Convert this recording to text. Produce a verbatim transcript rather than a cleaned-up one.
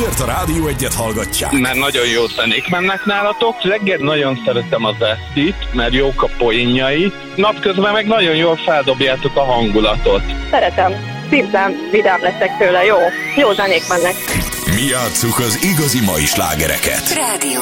Miért a Rádió Egyet hallgatják? Mert nagyon jó zenék mennek nálatok. Reggel nagyon szeretem az Estit, mert jók a poénjai. Napközben meg nagyon jól feldobjátok a hangulatot. Szeretem. Szívem, vidám leszek tőle, jó. Jó zenék mennek. Mi játsszuk az igazi mai slágereket. Rádió.